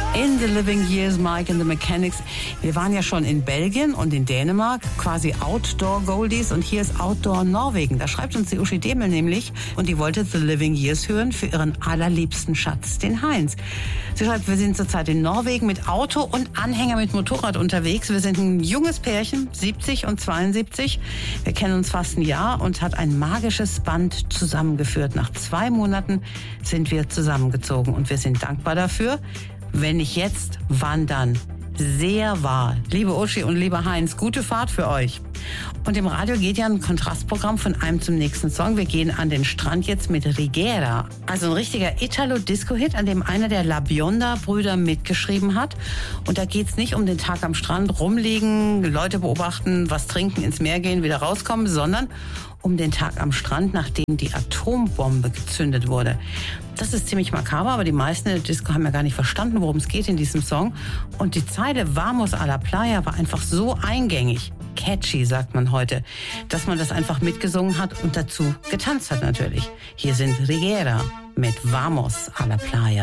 In the Living Years, Mike and the Mechanics. Wir waren ja schon in Belgien und in Dänemark, quasi Outdoor-Goldies, und hier ist Outdoor-Norwegen. Da schreibt uns die Uschi Demel nämlich, und die wollte The Living Years hören für ihren allerliebsten Schatz, den Heinz. Sie schreibt, wir sind zurzeit in Norwegen mit Auto und Anhänger mit Motorrad unterwegs. Wir sind ein junges Pärchen, 70 und 72. Wir kennen uns fast ein Jahr und hat ein magisches Band zusammengeführt. Nach 2 Monaten sind wir zusammengezogen und wir sind dankbar dafür. Wenn nicht jetzt, wann dann? Sehr wahr. Liebe Uschi und lieber Heinz, gute Fahrt für euch. Und im Radio geht ja ein Kontrastprogramm von einem zum nächsten Song. Wir gehen an den Strand jetzt mit Rigera. Also ein richtiger Italo-Disco-Hit, an dem einer der La Bionda-Brüder mitgeschrieben hat. Und da geht's nicht um den Tag am Strand, rumliegen, Leute beobachten, was trinken, ins Meer gehen, wieder rauskommen, sondern um den Tag am Strand, nachdem die Atombombe gezündet wurde. Das ist ziemlich makaber, aber die meisten in der Disco haben ja gar nicht verstanden, worum es geht in diesem Song. Und die Zeile Vamos a la Playa war einfach so eingängig, catchy, sagt man heute, dass man das einfach mitgesungen hat und dazu getanzt hat natürlich. Hier sind Rigera mit Vamos a la Playa.